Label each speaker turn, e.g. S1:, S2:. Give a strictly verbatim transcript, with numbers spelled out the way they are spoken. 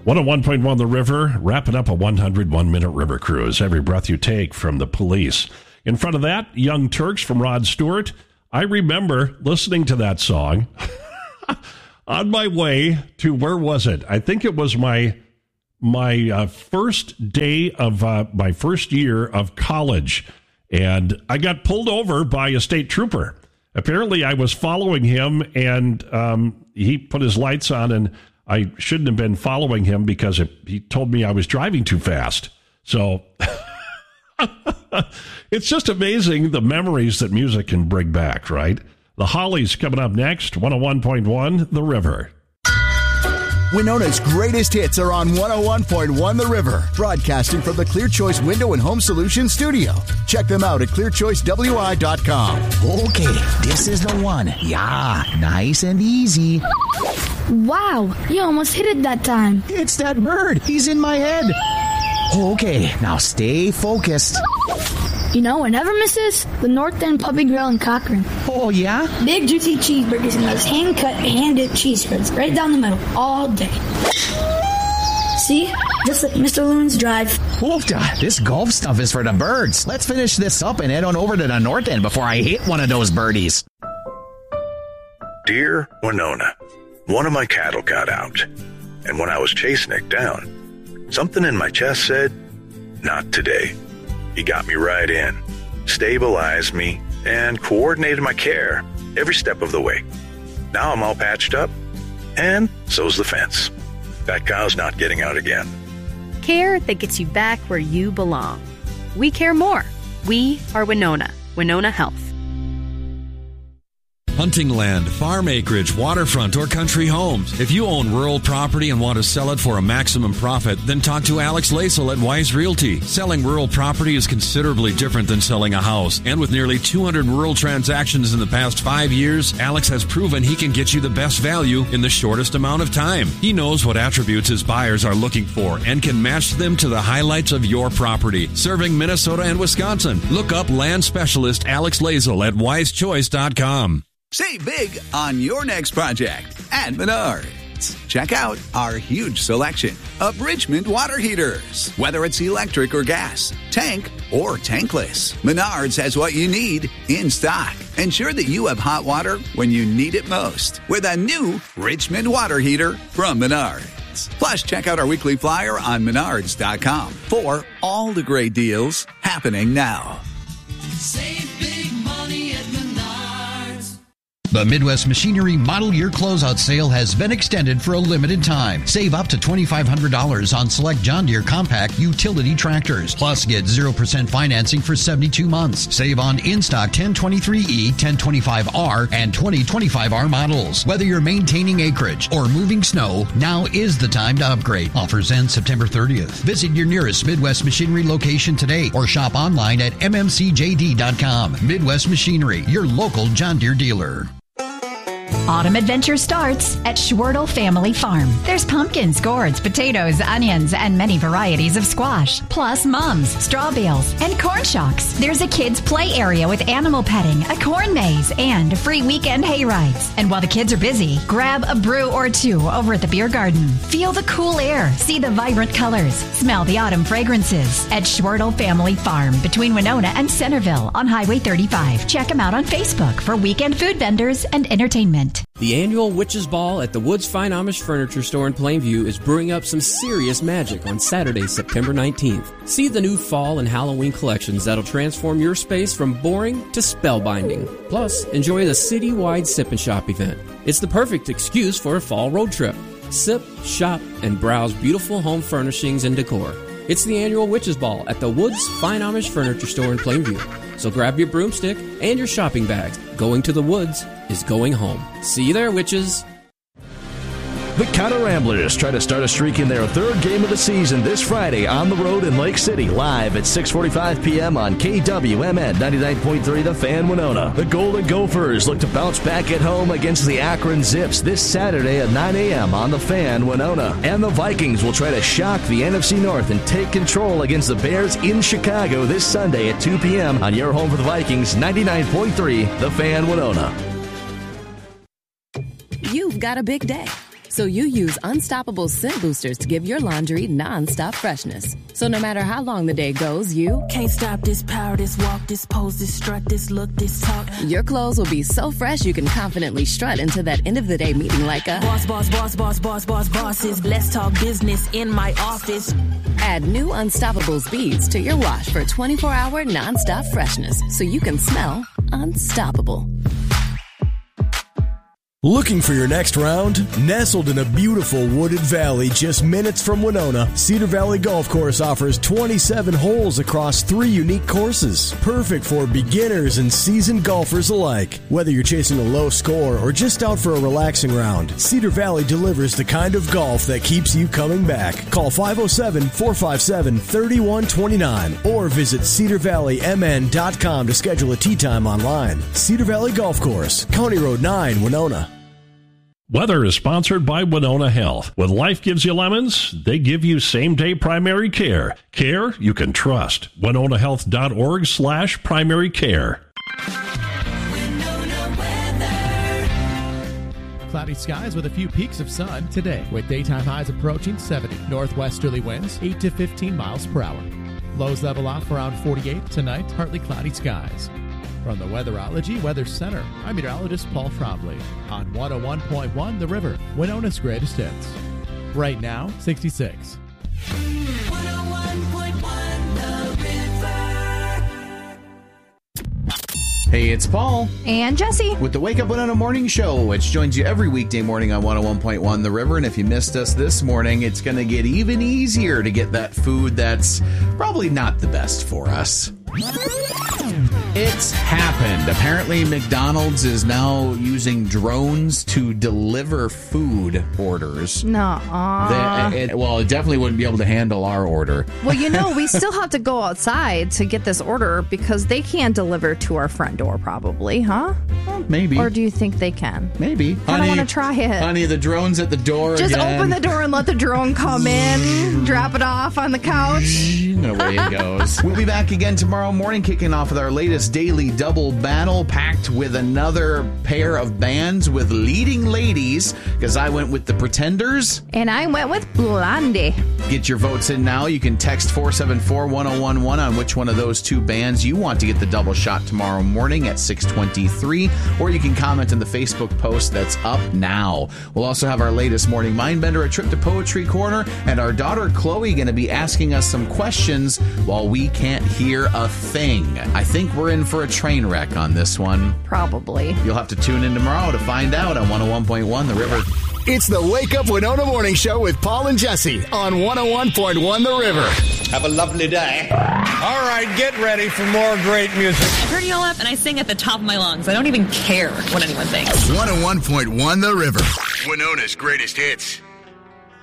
S1: one oh one point one The River, wrapping up a one hundred one minute river cruise. Every breath you take from the Police. In front of that, Young Turks from Rod Stewart. I remember listening to that song on my way to, where was it? I think it was my my uh, first day of uh, my first year of college. And I got pulled over by a state trooper. Apparently, I was following him, and um, he put his lights on, and I shouldn't have been following him because it, he told me I was driving too fast. So it's just amazing the memories that music can bring back, right? The Hollies coming up next, one oh one point one The River.
S2: Winona's greatest hits are on one oh one point one The River, broadcasting from the Clear Choice Window and Home Solutions studio. Check them out at clear choice w i dot com.
S3: Okay, this is the one. Yeah, nice and easy.
S4: Wow, you almost hit it that time.
S3: It's that bird. He's in my head. Okay, now stay focused.
S4: You know what never misses? The North End Puppy Grill in Cochrane.
S3: Oh, yeah?
S4: Big, juicy cheeseburgers and those hand-cut, hand-dipped cheese spreads right down the middle all day. See? Just like Mister Loon's Drive.
S3: Oh, this golf stuff is for the birds. Let's finish this up and head on over to the North End before I hit one of those birdies.
S5: Dear Winona, one of my cattle got out, and when I was chasing it down, something in my chest said, not today. He got me right in, stabilized me, and coordinated my care every step of the way. Now I'm all patched up, and so's the fence. That cow's not getting out again.
S6: Care that gets you back where you belong. We care more. We are Winona. Winona Health.
S7: Hunting land, farm acreage, waterfront, or country homes. If you own rural property and want to sell it for a maximum profit, then talk to Alex Lazel at Wise Realty. Selling rural property is considerably different than selling a house. And with nearly two hundred rural transactions in the past five years, Alex has proven he can get you the best value in the shortest amount of time. He knows what attributes his buyers are looking for and can match them to the highlights of your property. Serving Minnesota and Wisconsin. Look up land specialist Alex Lazel at wise choice dot com.
S8: Save big on your next project at Menards. Check out our huge selection of Richmond water heaters. Whether it's electric or gas, tank or tankless, Menards has what you need in stock. Ensure that you have hot water when you need it most with a new Richmond water heater from Menards. Plus, check out our weekly flyer on menards dot com for all the great deals happening now.
S9: Save big money at Menards.
S10: The Midwest Machinery Model Year Closeout Sale has been extended for a limited time. Save up to twenty-five hundred dollars on select John Deere compact utility tractors. Plus, get zero percent financing for seventy-two months. Save on in-stock ten twenty-three E, ten twenty-five R, and twenty twenty-five R models. Whether you're maintaining acreage or moving snow, now is the time to upgrade. Offers end September thirtieth. Visit your nearest Midwest Machinery location today or shop online at m m c j d dot com. Midwest Machinery, your local John Deere dealer.
S11: Autumn adventure starts at Schwartle Family Farm. There's pumpkins, gourds, potatoes, onions, and many varieties of squash, plus mums, straw bales, and corn shocks. There's a kids' play area with animal petting, a corn maze, and free weekend hay rides. And while the kids are busy, grab a brew or two over at the beer garden. Feel the cool air, see the vibrant colors, smell the autumn fragrances at Schwartle Family Farm between Winona and Centerville on Highway thirty-five. Check them out on Facebook for weekend food vendors and entertainment.
S12: The annual Witches Ball at the Woods Fine Amish Furniture Store in Plainview is brewing up some serious magic on Saturday, September nineteenth. See the new fall and Halloween collections that'll transform your space from boring to spellbinding. Plus, enjoy the citywide Sip and Shop event. It's the perfect excuse for a fall road trip. Sip, shop, and browse beautiful home furnishings and decor. It's the annual Witches Ball at the Woods Fine Amish Furniture Store in Plainview. So grab your broomstick and your shopping bags. Going to the woods is going home. See you there, witches.
S13: The Counter Ramblers try to start a streak in their third game of the season this Friday on the road in Lake City, live at six forty-five p.m. on K W M N ninety-nine point three The Fan Winona. The Golden Gophers look to bounce back at home against the Akron Zips this Saturday at nine a.m. on The Fan Winona. And the Vikings will try to shock the N F C North and take control against the Bears in Chicago this Sunday at two p.m. on your home for the Vikings, ninety-nine point three The Fan Winona.
S14: You've got a big day. So you use Unstoppable scent boosters to give your laundry non-stop freshness. So no matter how long the day goes, you
S15: can't stop this power, this walk, this pose, this strut, this look, this talk.
S14: Your clothes will be so fresh you can confidently strut into that end of the day meeting like a
S15: boss, boss, boss, boss, boss, boss, bosses. Let's talk business in my office.
S14: Add new Unstoppables beads to your wash for twenty-four hour non-stop freshness so you can smell unstoppable.
S16: Looking for your next round? Nestled in a beautiful wooded valley just minutes from Winona, Cedar Valley Golf Course offers twenty-seven holes across three unique courses. Perfect for beginners and seasoned golfers alike. Whether you're chasing a low score or just out for a relaxing round, Cedar Valley delivers the kind of golf that keeps you coming back. Call five oh seven, four five seven, three one two nine or visit cedar valley m n dot com to schedule a tee time online. Cedar Valley Golf Course, County Road nine, Winona.
S1: Weather is sponsored by Winona Health. When life gives you lemons, they give you same-day primary care. Care you can trust. winona health dot org slash primary care.
S17: Cloudy skies with a few peaks of sun today, with daytime highs approaching seventy. Northwesterly winds eight to fifteen miles per hour. Lows level off around forty-eight. Tonight, partly cloudy skies. From the Weatherology Weather Center, I'm meteorologist Paul Trombley on one oh one point one The River, Winona's greatest hits. Right now, sixty-six.
S9: one oh one point one The River.
S3: Hey, it's Paul.
S18: And Jesse.
S3: With the Wake Up Winona Morning Show, which joins you every weekday morning on one oh one point one The River. And if you missed us this morning, it's going to get even easier to get that food that's probably not the best for us. It's happened. Apparently, McDonald's is now using drones to deliver food orders.
S18: Nuh-uh.
S3: They, it, well, it definitely wouldn't be able to handle our order.
S18: Well, you know, we still have to go outside to get this order because they can't deliver to our front door, probably, huh?
S3: Well, maybe.
S18: Or do you think they can?
S3: Maybe.
S18: I don't want to try it.
S3: Honey, the drone's at the door
S18: Just
S3: again.
S18: open the door and let the drone come in, drop it off on the couch.
S3: And away it goes. We'll be back again tomorrow morning, kicking off with our latest daily double battle, packed with another pair of bands with leading ladies, because I went with the Pretenders.
S18: And I went with Blondie.
S3: Get your votes in now. You can text four seven four, one oh one one on which one of those two bands you want to get the double shot tomorrow morning at six twenty-three, or you can comment on the Facebook post that's up now. We'll also have our latest Morning Mindbender, a trip to Poetry Corner, and our daughter Chloe going to be asking us some questions while we can't hear a thing. I think we're in for a train wreck on this one.
S18: Probably.
S3: You'll have to tune in tomorrow to find out on one oh one point one The River.
S2: It's the Wake Up Winona Morning Show with Paul and Jesse on one oh one point one The River.
S19: Have a lovely day. All right, get ready for more great music.
S20: I turn you all up and I sing at the top of my lungs. I don't even care what anyone thinks.
S2: one oh one point one The River. Winona's greatest hits.